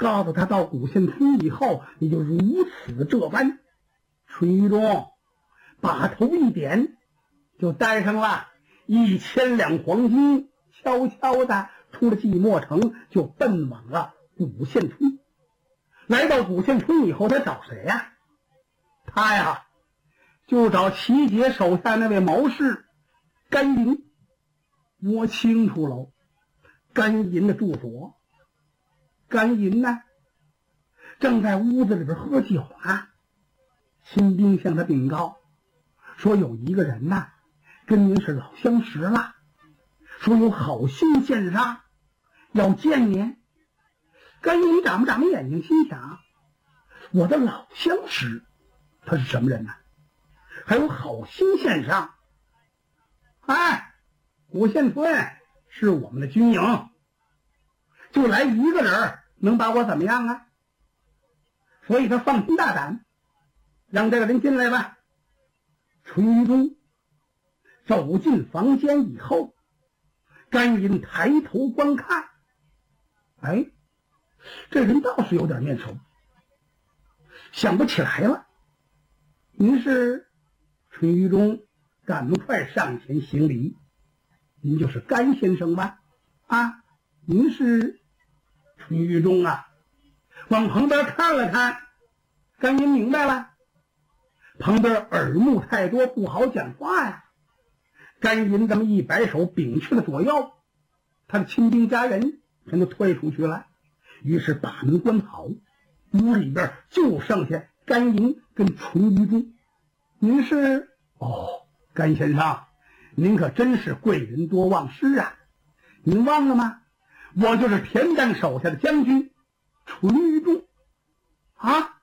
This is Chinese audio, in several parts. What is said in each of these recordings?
告诉他，到古县村以后，你就如此这般。淳于忠把头一点，就带上了1000两黄金，悄悄的出了寂寞城，就奔往了古县村。来到古县村以后，他找谁呀？他呀，就找齐杰手下那位谋士甘银。摸清楚喽，甘银的住所。甘银呢，正在屋子里边喝酒呢。新兵向他禀告说，有一个人呐，跟您是老相识了，说有好心献上，要见您。甘银眨巴眼睛，心想：我的老相识，他是什么人呢？还有好心献上？哎，古县村是我们的军营，就来一个人，能把我怎么样啊？所以他放心大胆，让这个人进来吧。淳于忠走进房间以后，甘银抬头观看，哎，这人倒是有点面熟，想不起来了。您是？淳于忠赶快上前行礼，您就是甘先生吧？啊，您是？淳于忠啊，往旁边看了看，甘银明白了，旁边耳目太多，不好讲话呀。甘银这么一摆手，屏去了左右，他的亲兵家人全都退出去了，于是把门关好，屋里边就剩下甘银跟淳于忠。您是？哦，甘先生，您可真是贵人多忘失啊！您忘了吗？我就是田单手下的将军淳于忠啊！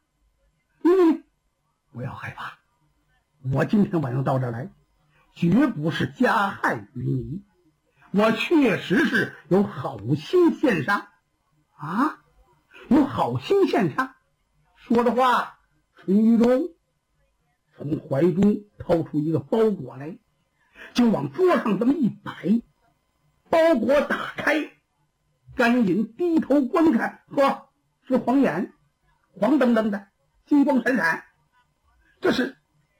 不要害怕，我今天晚上到这儿来，绝不是加害于你，我确实是有好心献上啊！有好心献上。说的话，淳于忠从怀中掏出一个包裹来，就往桌上这么一摆，包裹打开，甘银低头观看，呵，是黄眼，黄澄澄的，金光闪闪，这是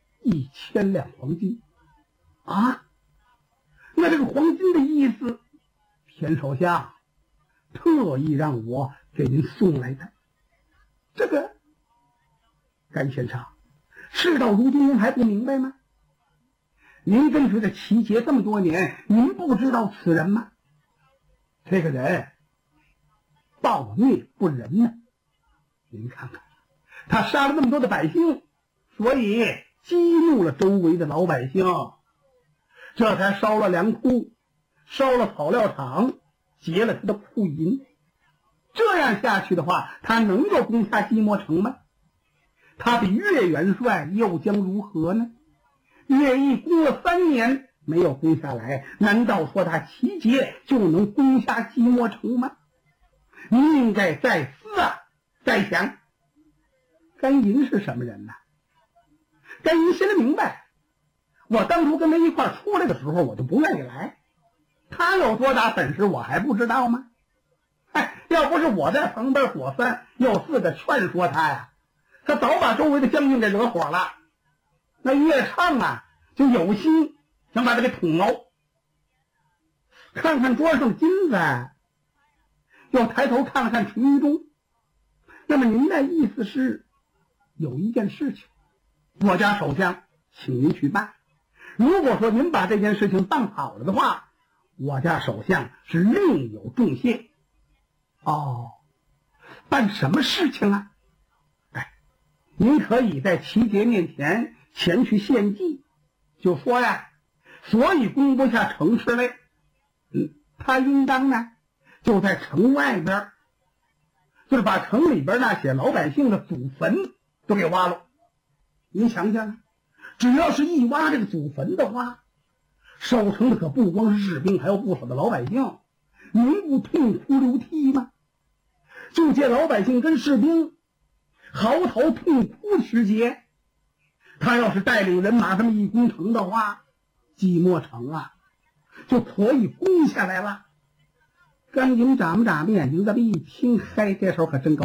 1000两黄金啊！那这个黄金的意思，田首相特意让我给您送来的。这个甘先生，事到如今您还不明白吗？您跟随着齐杰这么多年，您不知道此人吗？这个人暴虐不仁呢，您看看，他杀了那么多的百姓，所以激怒了周围的老百姓，这才烧了粮库，烧了草料场，劫了他的库银。这样下去的话，他能够攻下寂寞城吗？他比岳元帅又将如何呢？岳毅攻了3年没有攻下来，难道说他齐杰就能攻下寂寞城吗？您应该再思啊，再想。甘银是什么人呢？甘银心里明白，我当初跟他一块出来的时候，我就不愿意来，他有多大本事我还不知道吗？哎，要不是我在旁边左3右4的劝说他呀，他早把周围的将军给惹火了。那岳畅啊，就有心想把他给捅喽。看看桌上的金子，又抬头看了看淳于忠。那么您的意思是，有一件事情，我家首相请您去办。如果说您把这件事情办好了的话，我家首相是另有重谢。哦，办什么事情啊？哎，您可以在齐杰面前前去献计，就说呀，所以攻不下城池来，他应当呢就在城外边，就是把城里边那些老百姓的祖坟都给挖了。您想想，只要是一挖这个祖坟的话，守城的可不光是士兵，还有不少的老百姓，您不痛哭流涕吗？就见老百姓跟士兵嚎啕痛哭时节，他要是带领人马这么一攻城的话，寂寞城啊就可以攻下来了。甘银眨巴眼睛，这么一听，嗨，这时候可真高